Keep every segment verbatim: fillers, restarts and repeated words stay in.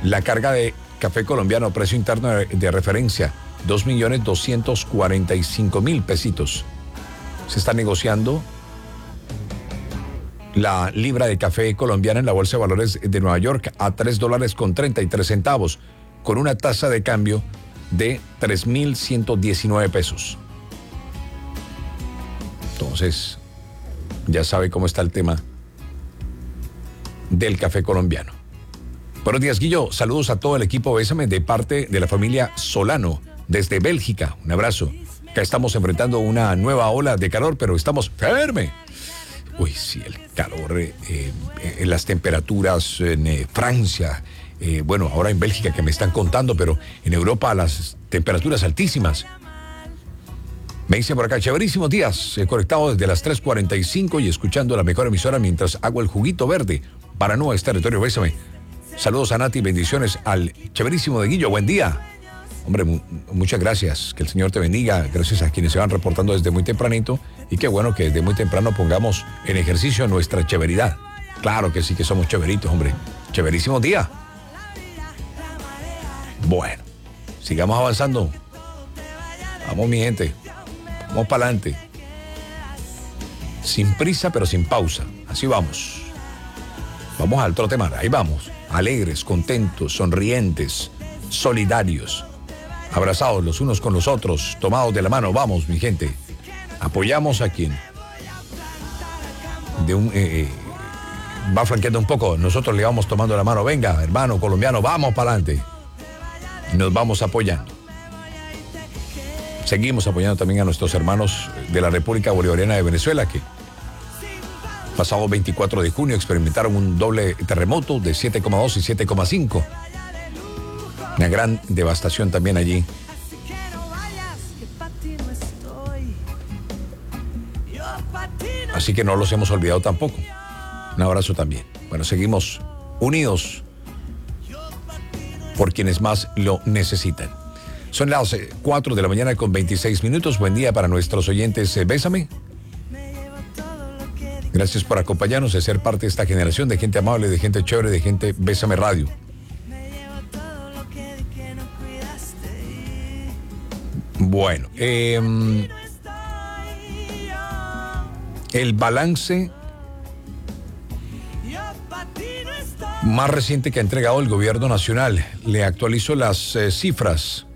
La carga de café colombiano, precio interno de, de referencia, dos millones doscientos cuarenta y cinco mil pesitos. Se está negociando la libra de café colombiana en la Bolsa de Valores de Nueva York a tres dólares con treinta y tres centavos, con una tasa de cambio de tres mil ciento diecinueve pesos. Entonces, ya sabe cómo está el tema del café colombiano. Buenos días, Guillo. Saludos a todo el equipo Bésame de parte de la familia Solano desde Bélgica. Un abrazo. Acá estamos enfrentando una nueva ola de calor, pero estamos firme. Uy, sí, el calor, eh, eh, las temperaturas en eh, Francia, eh, bueno, ahora en Bélgica que me están contando, pero en Europa las temperaturas altísimas. Me dice por acá, chéverísimos días, he conectado desde las tres cuarenta y cinco y escuchando la mejor emisora mientras hago el juguito verde para Nuevo Territorio Bésame. Saludos a Nati, bendiciones al chéverísimo de Guillo, buen día. Hombre, mu- muchas gracias, que el Señor te bendiga, gracias a quienes se van reportando desde muy tempranito y qué bueno que desde muy temprano pongamos en ejercicio nuestra cheveridad. Claro que sí que somos cheveritos, hombre, chéverísimo día. Bueno, sigamos avanzando. Vamos, mi gente, vamos para adelante. Sin prisa, pero sin pausa, así vamos. Vamos al trote mar, ahí vamos, alegres, contentos, sonrientes, solidarios. Abrazados los unos con los otros, tomados de la mano, vamos, mi gente. Apoyamos a quien de un, eh, va flanqueando un poco. Nosotros le vamos tomando la mano. Venga, hermano colombiano, vamos para adelante. Nos vamos apoyando. Seguimos apoyando también a nuestros hermanos de la República Bolivariana de Venezuela, que pasado veinticuatro de junio experimentaron un doble terremoto de siete coma dos y siete coma cinco. Una gran devastación también allí. Así que no los hemos olvidado tampoco. Un abrazo también. Bueno, seguimos unidos por quienes más lo necesitan. Son las cuatro de la mañana con veintiséis minutos. Buen día para nuestros oyentes. Bésame. Gracias por acompañarnos, de ser parte de esta generación de gente amable, de gente chévere, de gente Bésame Radio. Bueno, eh, el balance más reciente que ha entregado el gobierno nacional, le actualizo las eh, cifras.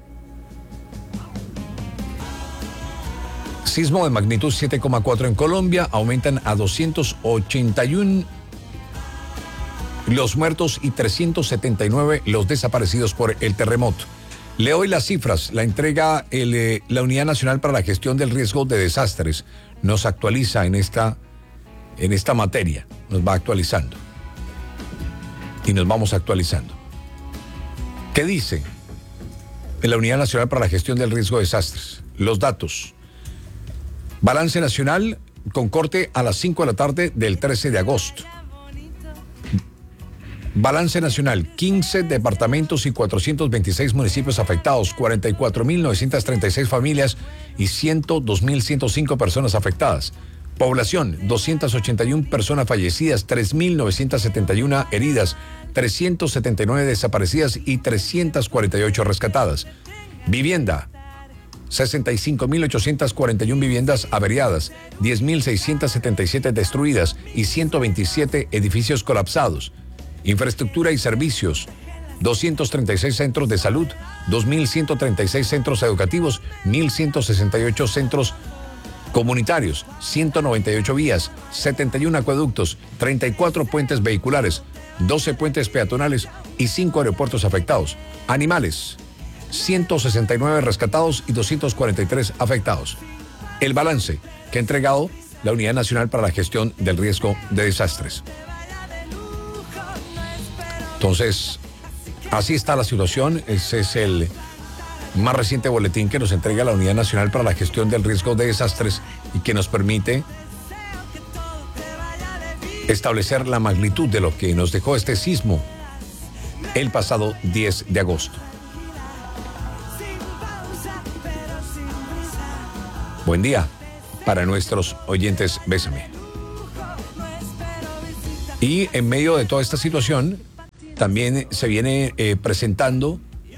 Sismo de magnitud siete coma cuatro en Colombia, aumentan a doscientos ochenta y uno los muertos y trescientos setenta y nueve los desaparecidos por el terremoto. Le doy las cifras, la entrega el, eh, la Unidad Nacional para la Gestión del Riesgo de Desastres. Nos actualiza en esta, en esta materia, nos va actualizando. Y nos vamos actualizando. ¿Qué dice la Unidad Nacional para la Gestión del Riesgo de Desastres? Los datos. Balance nacional con corte a las cinco de la tarde del trece de agosto. Balance nacional, quince departamentos y cuatrocientos veintiséis municipios afectados, cuarenta y cuatro mil novecientas treinta y seis familias y ciento dos mil ciento cinco personas afectadas. Población, doscientas ochenta y una personas fallecidas, tres mil novecientas setenta y una heridas, trescientas setenta y nueve desaparecidas y trescientas cuarenta y ocho rescatadas. Vivienda, sesenta y cinco mil ochocientas cuarenta y una viviendas averiadas, diez mil seiscientas setenta y siete destruidas y ciento veintisiete edificios colapsados. Infraestructura y servicios, doscientos treinta y seis centros de salud, dos mil ciento treinta y seis centros educativos, mil ciento sesenta y ocho centros comunitarios, ciento noventa y ocho vías, setenta y uno acueductos, treinta y cuatro puentes vehiculares, doce puentes peatonales y cinco aeropuertos afectados. Animales, ciento sesenta y nueve rescatados y doscientos cuarenta y tres afectados. El balance que ha entregado la Unidad Nacional para la Gestión del Riesgo de Desastres. Entonces, así está la situación. Ese es el más reciente boletín que nos entrega la Unidad Nacional para la Gestión del Riesgo de Desastres y que nos permite establecer la magnitud de lo que nos dejó este sismo el pasado diez de agosto. Buen día para nuestros oyentes Bésame. Y en medio de toda esta situación, También se viene eh, presentando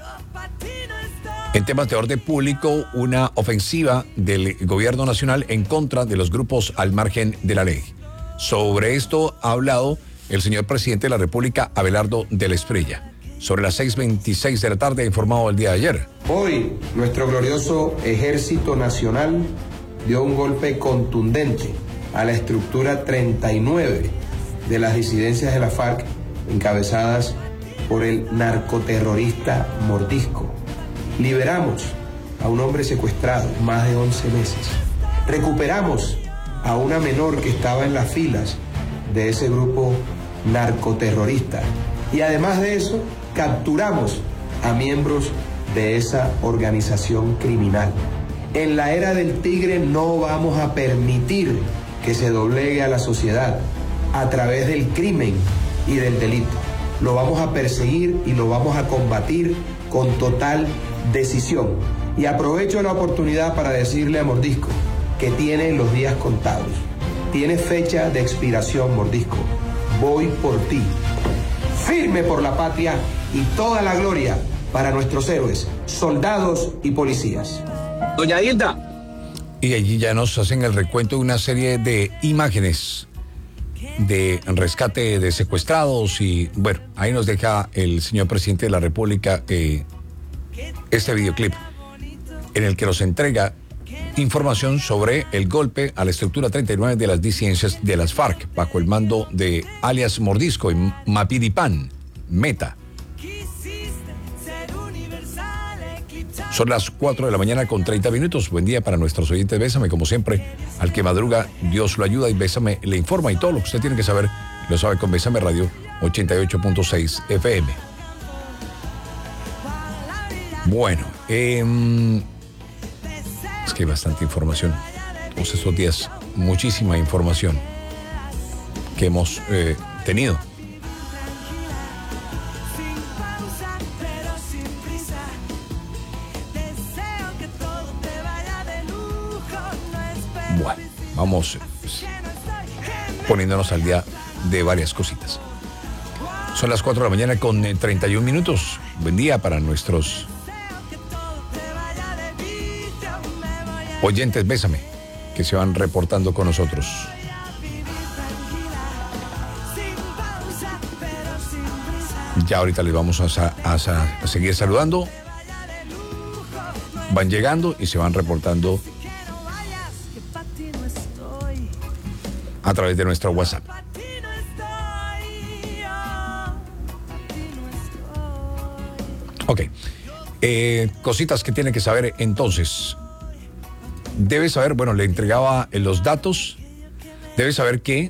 en temas de orden público una ofensiva del gobierno nacional en contra de los grupos al margen de la ley. Sobre esto ha hablado el señor presidente de la República, Abelardo de la Espriella. Sobre las seis veintiséis de la tarde, ha informado el día de ayer. Hoy, nuestro glorioso Ejército Nacional dio un golpe contundente a la estructura treinta y nueve de las disidencias de la FARC, encabezadas por el narcoterrorista Mordisco. Liberamos a un hombre secuestrado más de once meses. Recuperamos a una menor que estaba en las filas de ese grupo narcoterrorista. Y además de eso, capturamos a miembros de esa organización criminal. En la era del tigre no vamos a permitir que se doblegue a la sociedad a través del crimen y del delito. Lo vamos a perseguir y lo vamos a combatir con total decisión. Y aprovecho la oportunidad para decirle a Mordisco que tiene los días contados. Tiene fecha de expiración, Mordisco. Voy por ti. Firme por la patria y toda la gloria para nuestros héroes, soldados y policías. Doña Hilda. Y allí ya nos hacen el recuento de una serie de imágenes de rescate de secuestrados y bueno, ahí nos deja el señor presidente de la República eh, este videoclip en el que nos entrega información sobre el golpe a la estructura treinta y nueve de las disidencias de las FARC bajo el mando de alias Mordisco y Mapiripán, Meta. Son las cuatro de la mañana con treinta minutos. Buen día para nuestros oyentes. Bésame, como siempre, al que madruga, Dios lo ayuda y Bésame le informa. Y todo lo que usted tiene que saber, lo sabe con Bésame Radio ochenta y ocho punto seis F M. Bueno, eh, es que hay bastante información. Todos estos días, muchísima información que hemos eh, tenido. Bueno, vamos pues, poniéndonos al día de varias cositas. Son las cuatro de la mañana con treinta y un minutos. Buen día para nuestros oyentes, Bésame, que se van reportando con nosotros. Ya ahorita les vamos a, a, a seguir saludando. Van llegando y se van reportando a través de nuestro WhatsApp. Ok. Eh, cositas que tiene que saber entonces. Debe saber, bueno, le entregaba los datos. Debe saber que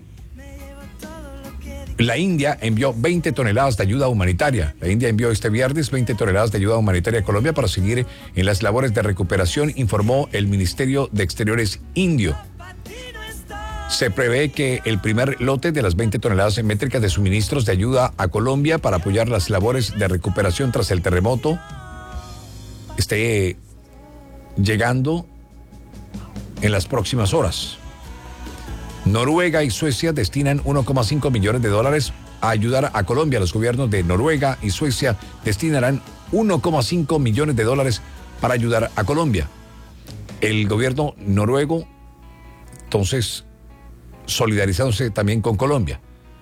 la India envió veinte toneladas de ayuda humanitaria. La India envió este viernes veinte toneladas de ayuda humanitaria a Colombia para seguir en las labores de recuperación, informó el Ministerio de Exteriores indio. Se prevé que el primer lote de las veinte toneladas métricas de suministros de ayuda a Colombia para apoyar las labores de recuperación tras el terremoto esté llegando en las próximas horas. Noruega y Suecia destinan uno coma cinco millones de dólares a ayudar a Colombia. Los gobiernos de Noruega y Suecia destinarán uno coma cinco millones de dólares para ayudar a Colombia. El gobierno noruego, entonces, solidarizándose también con Colombia.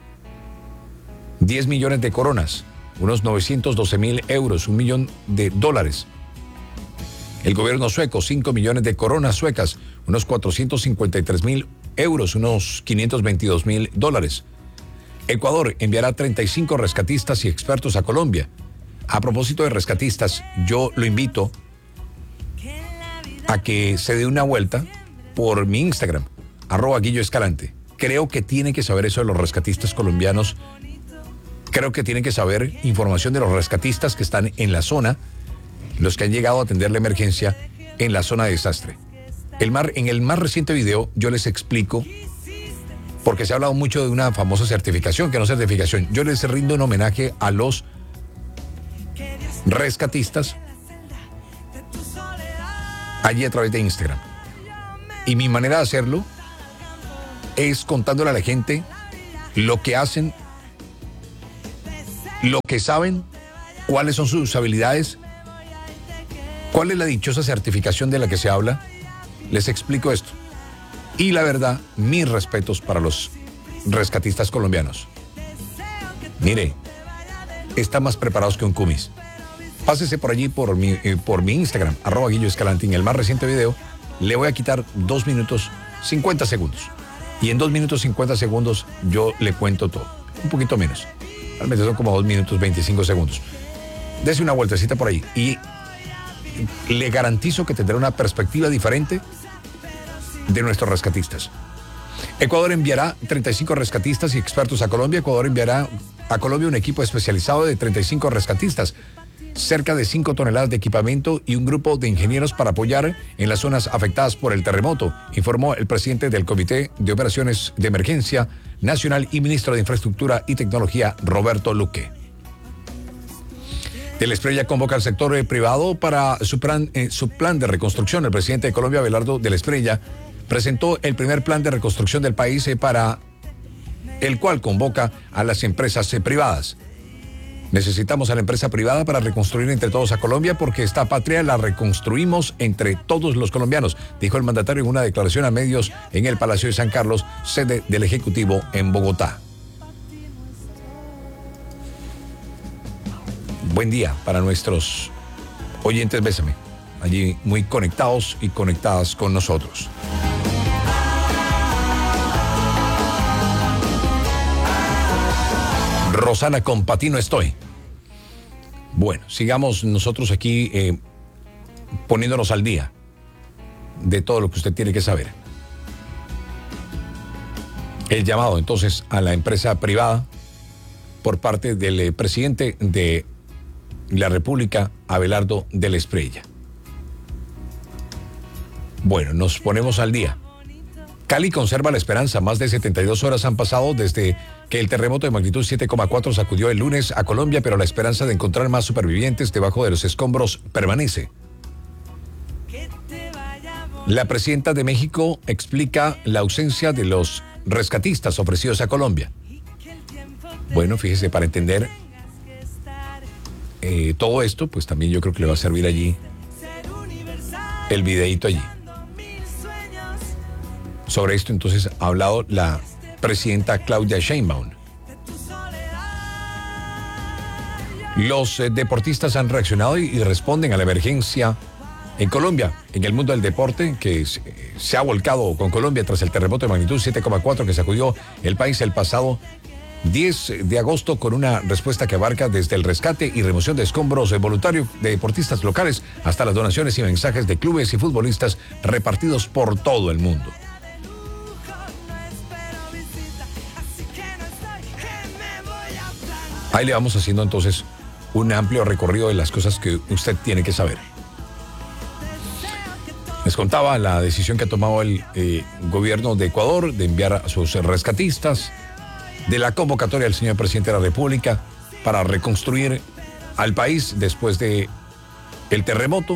diez millones de coronas, unos novecientos doce mil euros, un millón de dólares. El gobierno sueco, cinco millones de coronas suecas, unos cuatrocientos cincuenta y tres mil euros, unos quinientos veintidós mil dólares. Ecuador enviará treinta y cinco rescatistas y expertos a Colombia. A propósito de rescatistas, yo lo invito a que se dé una vuelta por mi Instagram, arroba Guillo Escalante. Creo que tiene que saber eso de los rescatistas colombianos. Creo que tiene que saber información de los rescatistas que están en la zona, los que han llegado a atender la emergencia en la zona de desastre. El mar, en el más reciente video yo les explico, porque se ha hablado mucho de una famosa certificación, que no certificación. Yo les rindo un homenaje a los rescatistas allí a través de Instagram. Y mi manera de hacerlo es contándole a la gente lo que hacen lo que saben, cuáles son sus habilidades, cuál es la dichosa certificación de la que se habla. Les explico esto. Y la verdad, mis respetos para los rescatistas colombianos. Mire, están más preparados que un cumis. Pásese por allí por mi, eh, por mi Instagram, arroba Guillo Escalante. En el más reciente video le voy a quitar dos minutos cincuenta segundos. Y en dos minutos cincuenta segundos yo le cuento todo. Un poquito menos. Realmente son como dos minutos veinticinco segundos. Dese una vueltecita por ahí. Y le garantizo que tendrá una perspectiva diferente de nuestros rescatistas. Ecuador enviará treinta y cinco rescatistas y expertos a Colombia. Ecuador enviará a Colombia un equipo especializado de treinta y cinco rescatistas, cerca de cinco toneladas de equipamiento y un grupo de ingenieros para apoyar en las zonas afectadas por el terremoto, informó el presidente del Comité de Operaciones de Emergencia Nacional y ministro de Infraestructura y Tecnología, Roberto Luque. Del Espriella convoca al sector privado para su plan, eh, su plan de reconstrucción. El presidente de Colombia, Abelardo del Espriella, presentó el primer plan de reconstrucción del país eh, para el cual convoca a las empresas eh, privadas. Necesitamos a la empresa privada para reconstruir entre todos a Colombia porque esta patria la reconstruimos entre todos los colombianos, dijo el mandatario en una declaración a medios en el Palacio de San Carlos, sede del Ejecutivo en Bogotá. Buen día para nuestros oyentes, bésame, allí muy conectados y conectadas con nosotros. Rosana, con Patino estoy. Bueno, sigamos nosotros aquí eh, poniéndonos al día de todo lo que usted tiene que saber. El llamado entonces a la empresa privada por parte del eh, presidente de la República, Abelardo del Espriella. Bueno, nos ponemos al día. Cali conserva la esperanza. Más de setenta y dos horas han pasado desde que el terremoto de magnitud siete coma cuatro sacudió el lunes a Colombia, pero la esperanza de encontrar más supervivientes debajo de los escombros permanece. La presidenta de México explica la ausencia de los rescatistas ofrecidos a Colombia. Bueno, fíjese, para entender eh, todo esto, pues también yo creo que le va a servir allí el videíto allí. Sobre esto entonces ha hablado la presidenta Claudia Sheinbaum. Los eh, deportistas han reaccionado y, y responden a la emergencia en Colombia, en el mundo del deporte, que se, se ha volcado con Colombia tras el terremoto de magnitud siete coma cuatro que sacudió el país el pasado diez de agosto, con una respuesta que abarca desde el rescate y remoción de escombros voluntarios de deportistas locales hasta las donaciones y mensajes de clubes y futbolistas repartidos por todo el mundo. Ahí le vamos haciendo entonces un amplio recorrido de las cosas que usted tiene que saber. Les contaba la decisión que ha tomado el eh, gobierno de Ecuador de enviar a sus rescatistas, de la convocatoria del señor presidente de la República para reconstruir al país después de el terremoto.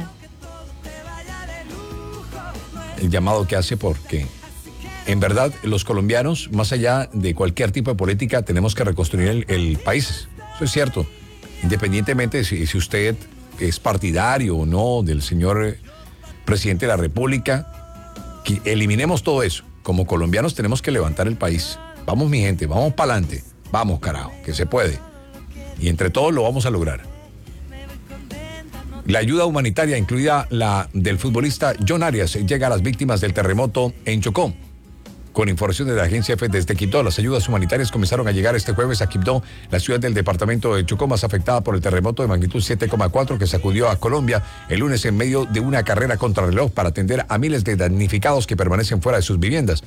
El llamado que hace porque en verdad los colombianos, más allá de cualquier tipo de política, tenemos que reconstruir el, el país. Eso es cierto. Independientemente de si, si usted es partidario o no del señor presidente de la República, que eliminemos todo eso. Como colombianos tenemos que levantar el país. Vamos, mi gente, vamos para adelante. Vamos, carajo, que se puede. Y entre todos lo vamos a lograr. La ayuda humanitaria, incluida la del futbolista John Arias, llega a las víctimas del terremoto en Chocó. Con información de la agencia F desde Quibdó, las ayudas humanitarias comenzaron a llegar este jueves a Quibdó, la ciudad del departamento de Chocó más afectada por el terremoto de magnitud siete coma cuatro que sacudió a Colombia el lunes en medio de una carrera contrarreloj para atender a miles de damnificados que permanecen fuera de sus viviendas.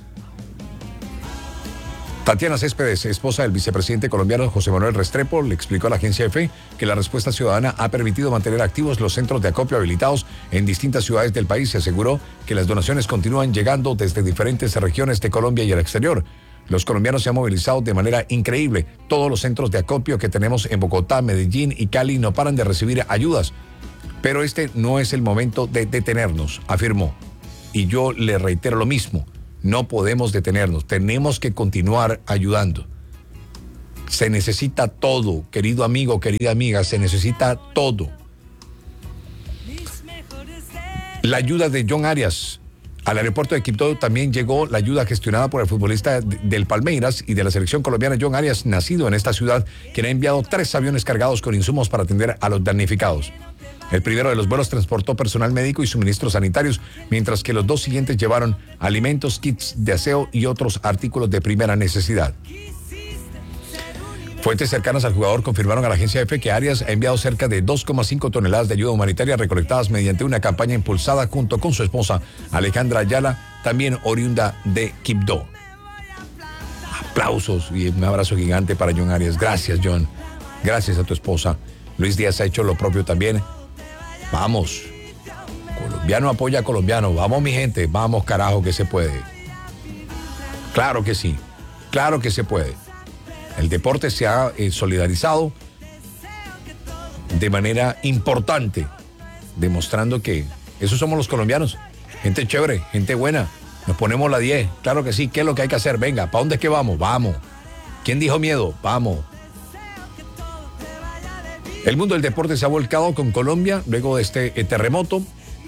Tatiana Céspedes, esposa del vicepresidente colombiano José Manuel Restrepo, le explicó a la agencia F que la respuesta ciudadana ha permitido mantener activos los centros de acopio habilitados en distintas ciudades del país. Se aseguró que las donaciones continúan llegando desde diferentes regiones de Colombia y el exterior. Los colombianos se han movilizado de manera increíble. Todos los centros de acopio que tenemos en Bogotá, Medellín y Cali no paran de recibir ayudas. Pero este no es el momento de detenernos, afirmó. Y yo le reitero lo mismo. No podemos detenernos, tenemos que continuar ayudando. Se necesita todo, querido amigo, querida amiga, se necesita todo. La ayuda de John Arias. Al aeropuerto de Quibdó también llegó la ayuda gestionada por el futbolista del Palmeiras y de la selección colombiana John Arias, nacido en esta ciudad, quien ha enviado tres aviones cargados con insumos para atender a los damnificados. El primero de los vuelos transportó personal médico y suministros sanitarios, mientras que los dos siguientes llevaron alimentos, kits de aseo y otros artículos de primera necesidad. Fuentes cercanas al jugador confirmaron a la agencia F que Arias ha enviado cerca de dos coma cinco toneladas de ayuda humanitaria recolectadas mediante una campaña impulsada junto con su esposa Alejandra Ayala, también oriunda de Quibdó. Aplausos y un abrazo gigante para John Arias. Gracias, John. Gracias a tu esposa. Luis Díaz ha hecho lo propio también. Vamos. Colombiano apoya a colombiano. Vamos, mi gente. Vamos, carajo, que se puede. Claro que sí. Claro que se puede. El deporte se ha eh, solidarizado de manera importante, demostrando que esos somos los colombianos. Gente chévere, gente buena. Nos ponemos la diez. Claro que sí. ¿Qué es lo que hay que hacer? Venga, ¿para dónde es que vamos? Vamos. ¿Quién dijo miedo? Vamos. El mundo del deporte se ha volcado con Colombia luego de este eh, terremoto.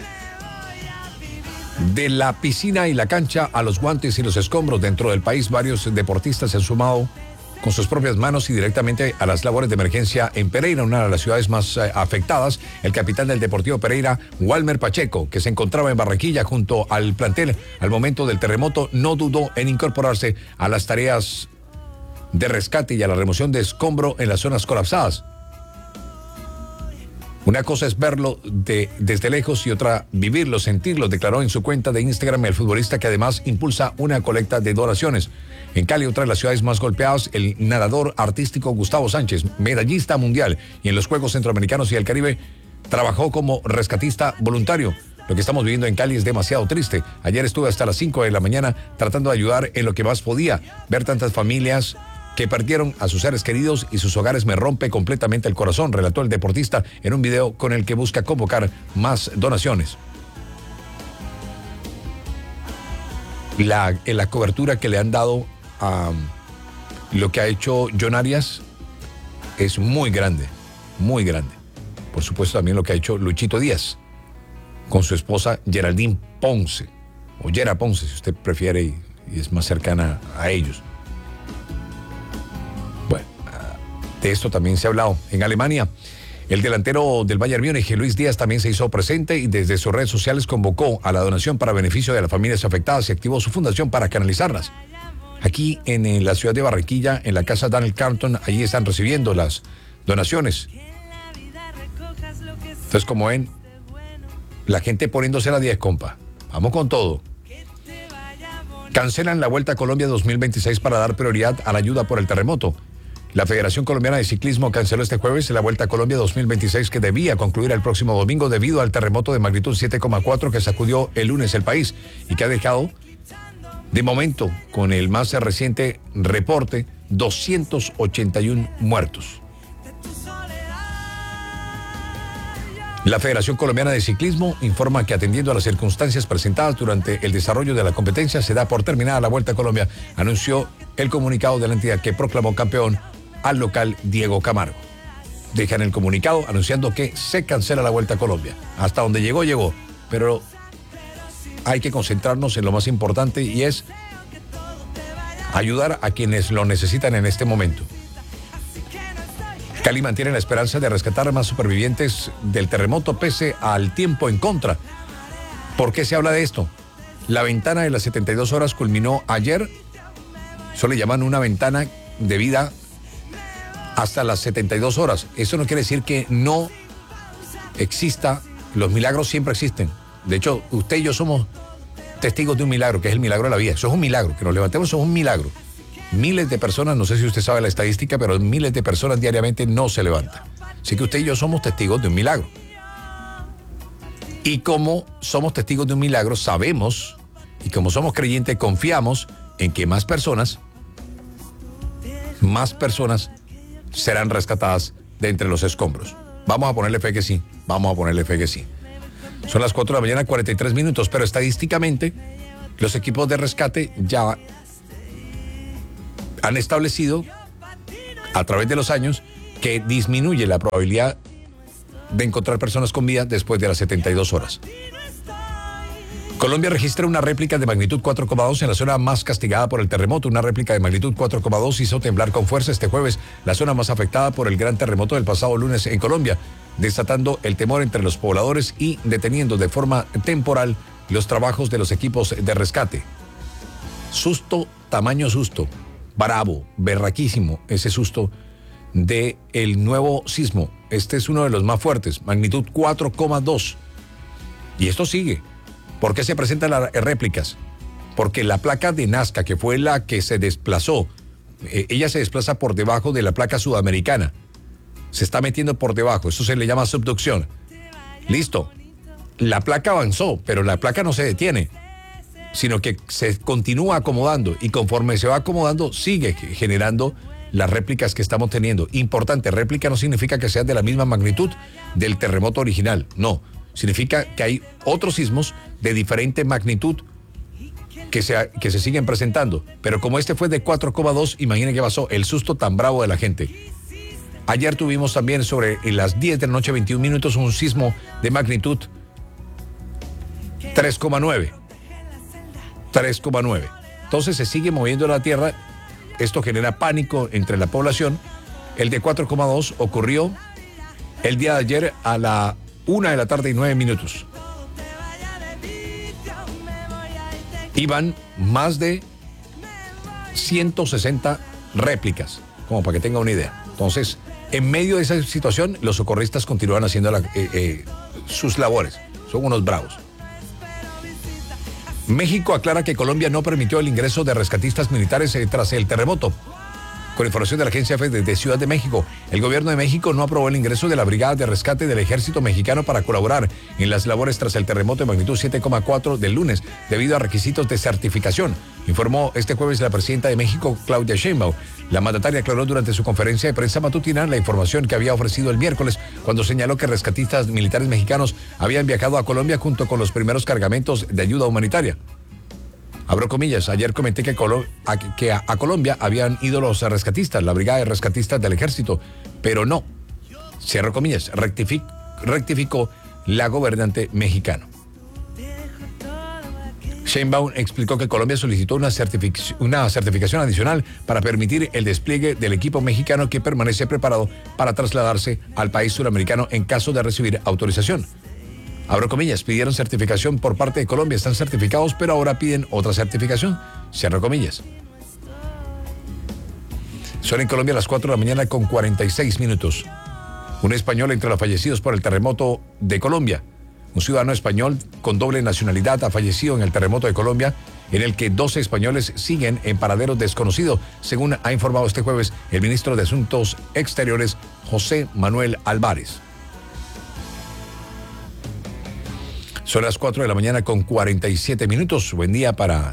De la piscina y la cancha a los guantes y los escombros dentro del país, varios deportistas se han sumado con sus propias manos y directamente a las labores de emergencia en Pereira, una de las ciudades más eh, afectadas. El capitán del Deportivo Pereira, Walmer Pacheco, que se encontraba en Barranquilla junto al plantel al momento del terremoto, no dudó en incorporarse a las tareas de rescate y a la remoción de escombro en las zonas colapsadas. Una cosa es verlo de, desde lejos y otra vivirlo, sentirlo, declaró en su cuenta de Instagram el futbolista, que además impulsa una colecta de donaciones. En Cali, otra de las ciudades más golpeadas, el nadador artístico Gustavo Sánchez, medallista mundial y en los Juegos Centroamericanos y el Caribe, trabajó como rescatista voluntario. Lo que estamos viviendo en Cali es demasiado triste. Ayer estuve hasta las cinco de la mañana tratando de ayudar en lo que más podía. Ver tantas familias que perdieron a sus seres queridos y sus hogares me rompe completamente el corazón, relató el deportista en un video con el que busca convocar más donaciones. La, la cobertura que le han dado a lo que ha hecho John Arias es muy grande, muy grande. Por supuesto también lo que ha hecho Luchito Díaz con su esposa Geraldine Ponce, o Yera Ponce si usted prefiere y, y es más cercana a ellos. De esto también se ha hablado. En Alemania, el delantero del Bayern Múnich, Luis Díaz, también se hizo presente y desde sus redes sociales convocó a la donación para beneficio de las familias afectadas y activó su fundación para canalizarlas. Aquí en, en la ciudad de Barranquilla, en la casa Daniel Carlton, allí están recibiendo las donaciones. Entonces, como ven, la gente poniéndose la diez, compa. Vamos con todo. Cancelan la Vuelta a Colombia dos mil veintiséis para dar prioridad a la ayuda por el terremoto. La Federación Colombiana de Ciclismo canceló este jueves la Vuelta a Colombia dos mil veintiséis, que debía concluir el próximo domingo debido al terremoto de magnitud siete coma cuatro que sacudió el lunes el país y que ha dejado, de momento, con el más reciente reporte, doscientos ochenta y uno muertos. La Federación Colombiana de Ciclismo informa que, atendiendo a las circunstancias presentadas durante el desarrollo de la competencia, se da por terminada la Vuelta a Colombia, anunció el comunicado de la entidad, que proclamó campeón al local Diego Camargo. Dejan el comunicado anunciando que se cancela la Vuelta a Colombia. Hasta donde llegó, llegó. Pero hay que concentrarnos en lo más importante, y es ayudar a quienes lo necesitan en este momento. Cali mantiene la esperanza de rescatar a más supervivientes del terremoto pese al tiempo en contra. ¿Por qué se habla de esto? La ventana de las setenta y dos horas culminó ayer. Eso le llaman una ventana de vida hasta las setenta y dos horas. Eso no quiere decir que no exista. Los milagros siempre existen. De hecho, usted y yo somos testigos de un milagro, que es el milagro de la vida. Eso es un milagro. Que nos levantemos, eso es un milagro. Miles de personas, no sé si usted sabe la estadística, pero miles de personas diariamente no se levantan. Así que usted y yo somos testigos de un milagro. Y como somos testigos de un milagro, sabemos, y como somos creyentes, confiamos en que más personas, más personas serán rescatadas de entre los escombros. Vamos a ponerle fe que sí, vamos a ponerle fe que sí. Son las cuatro de la mañana, cuarenta y tres minutos, pero estadísticamente los equipos de rescate ya han establecido a través de los años que disminuye la probabilidad de encontrar personas con vida después de las setenta y dos horas. Colombia registra una réplica de magnitud cuatro coma dos en la zona más castigada por el terremoto. Una réplica de magnitud cuatro coma dos hizo temblar con fuerza este jueves la zona más afectada por el gran terremoto del pasado lunes en Colombia, desatando el temor entre los pobladores y deteniendo de forma temporal los trabajos de los equipos de rescate. Susto, tamaño susto, bravo, berraquísimo ese susto de el nuevo sismo. Este es uno de los más fuertes, magnitud cuatro coma dos. Y esto sigue. ¿Por qué se presentan las réplicas? Porque la placa de Nazca, que fue la que se desplazó, eh, ella se desplaza por debajo de la placa sudamericana. Se está metiendo por debajo, eso se le llama subducción. Listo. La placa avanzó, pero la placa no se detiene, sino que se continúa acomodando y conforme se va acomodando sigue generando las réplicas que estamos teniendo. Importante, réplica no significa que sean de la misma magnitud del terremoto original, no. Significa que hay otros sismos de diferente magnitud que se, que se siguen presentando. Pero como este fue de cuatro coma dos, imaginen qué pasó, el susto tan bravo de la gente. Ayer tuvimos también sobre las diez de la noche, veintiún minutos, un sismo de magnitud tres coma nueve. tres coma nueve. Entonces se sigue moviendo la tierra. Esto genera pánico entre la población. El de cuatro coma dos ocurrió el día de ayer a la una de la tarde y nueve minutos. Iban más de ciento sesenta réplicas, como para que tenga una idea. Entonces, en medio de esa situación, los socorristas continúan haciendo la, eh, eh, sus labores. Son unos bravos. México aclara que Colombia no permitió el ingreso de rescatistas militares eh, tras el terremoto. Con información de la Agencia F de, de Ciudad de México, el gobierno de México no aprobó el ingreso de la Brigada de Rescate del Ejército Mexicano para colaborar en las labores tras el terremoto de magnitud siete coma cuatro del lunes, debido a requisitos de certificación, informó este jueves la presidenta de México, Claudia Sheinbaum. La mandataria aclaró durante su conferencia de prensa matutina la información que había ofrecido el miércoles, cuando señaló que rescatistas militares mexicanos habían viajado a Colombia junto con los primeros cargamentos de ayuda humanitaria. Abro comillas, ayer comenté que, Colo- a, que a, a Colombia habían ido los rescatistas, la brigada de rescatistas del ejército, pero no, cierro comillas, rectific- rectificó la gobernante mexicana. Sheinbaum explicó que Colombia solicitó una, certific- una certificación adicional para permitir el despliegue del equipo mexicano que permanece preparado para trasladarse al país suramericano en caso de recibir autorización. Abro comillas, pidieron certificación por parte de Colombia, están certificados, pero ahora piden otra certificación. Cierro comillas. Son en Colombia las cuatro de la mañana con cuarenta y seis minutos. Un español entre los fallecidos por el terremoto de Colombia. Un ciudadano español con doble nacionalidad ha fallecido en el terremoto de Colombia, en el que doce españoles siguen en paradero desconocido, según ha informado este jueves el ministro de Asuntos Exteriores, José Manuel Álvarez. Son las cuatro de la mañana con cuarenta y siete minutos. Buen día para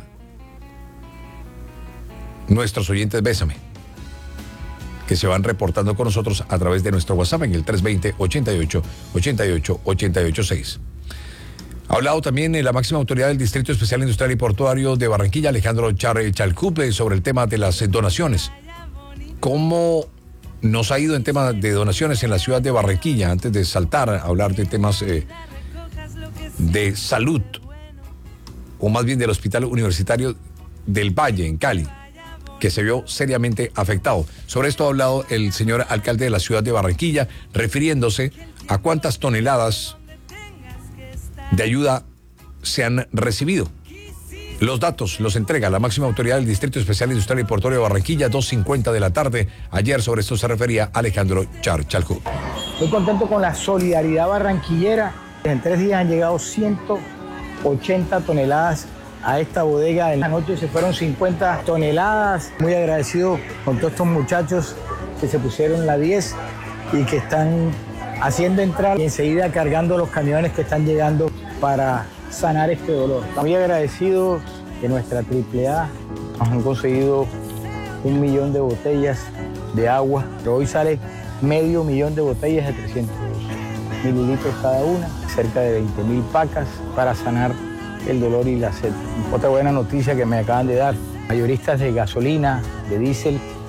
nuestros oyentes Bésame, que se van reportando con nosotros a través de nuestro WhatsApp en el tres dos cero, ochenta y ocho, ochenta y ocho, ochenta y ocho seis. Ha hablado también la máxima autoridad del Distrito Especial Industrial y Portuario de Barranquilla, Alejandro Char Chalcupe, sobre el tema de las donaciones. ¿Cómo nos ha ido en tema de donaciones en la ciudad de Barranquilla? Antes de saltar a hablar de temas eh, de salud, o más bien del Hospital Universitario del Valle, en Cali, que se vio seriamente afectado. Sobre esto ha hablado el señor alcalde de la ciudad de Barranquilla, refiriéndose a cuántas toneladas de ayuda se han recibido. Los datos los entrega la máxima autoridad del Distrito Especial Industrial y Portuario de Barranquilla, dos cincuenta de la tarde. Ayer sobre esto se refería Alejandro Char Chalcu. Estoy contento con la solidaridad barranquillera. En tres días han llegado ciento ochenta toneladas a esta bodega. En la noche se fueron cincuenta toneladas. Muy agradecido con todos estos muchachos que se pusieron la diez y que están haciendo entrar y enseguida cargando los camiones que están llegando para sanar este dolor. Muy agradecido que nuestra triple A nos han conseguido un millón de botellas de agua. Pero hoy sale medio millón de botellas de trescientos mililitros cada una, cerca de veinte mil pacas para sanar el dolor y la sed. Otra buena noticia que me acaban de dar: mayoristas de gasolina, de diésel,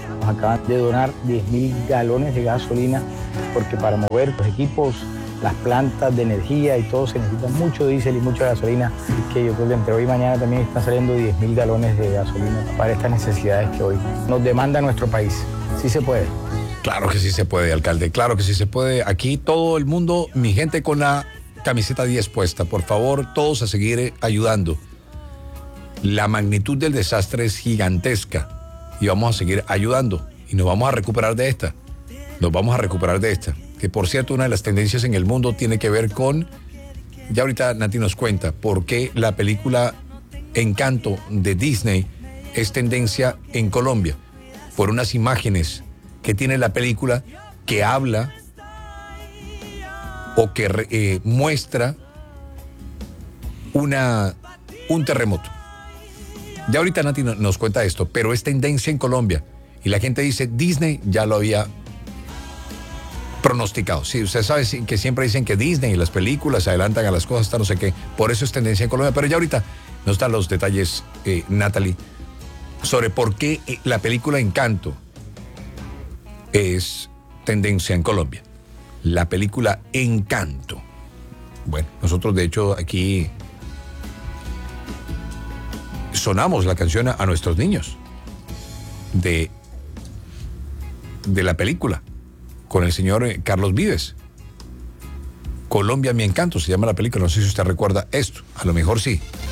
Nos acaban de donar diez mil galones de gasolina porque para mover los equipos, las plantas de energía y todo se necesita mucho diésel y mucha gasolina. Y que yo creo que entre hoy y mañana también están saliendo diez mil galones de gasolina para estas necesidades que hoy nos demanda nuestro país. Sí se puede. Claro que sí se puede, alcalde, claro que sí se puede. Aquí todo el mundo, mi gente con la camiseta diez puesta, por favor, todos a seguir ayudando. La magnitud del desastre es gigantesca y vamos a seguir ayudando y nos vamos a recuperar de esta. Nos vamos a recuperar de esta. Que por cierto, una de las tendencias en el mundo tiene que ver con, ya ahorita Nati nos cuenta, por qué la película Encanto de Disney es tendencia en Colombia. Por unas imágenes que tiene la película que habla o que eh, muestra una, un terremoto. Ya ahorita Nati nos cuenta esto, pero es tendencia en Colombia. Y la gente dice, Disney ya lo había pronosticado. Sí, usted sabe que siempre dicen que Disney y las películas se adelantan a las cosas, hasta no sé qué. Por eso es tendencia en Colombia. Pero ya ahorita nos dan los detalles, eh, Natalie, sobre por qué la película Encanto es tendencia en Colombia. La película Encanto. Bueno, nosotros de hecho aquí sonamos la canción a, a nuestros niños de, de la película con el señor Carlos Vives. Colombia, mi encanto, se llama la película. No sé si usted recuerda esto. A lo mejor sí.